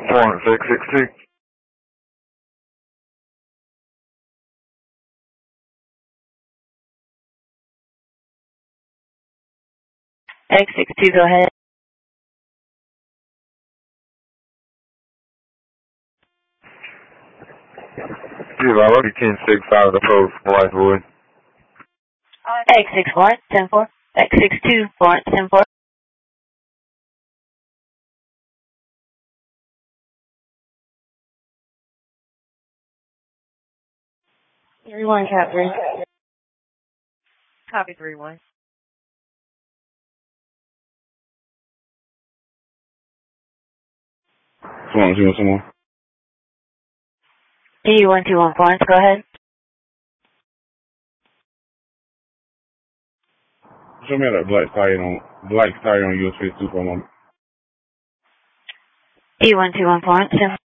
Florence X62. X62, go ahead. Yeah, I already 10-6 out of the post, Blythewood. X64, 10-4. X62, Florence, 10-4. 3-1, Cap 3. Copy 3-1. Florence, you want some more? E121, Florence, go ahead. Show me that black stallion on US 52 for a moment. E121, Florence, 10-4.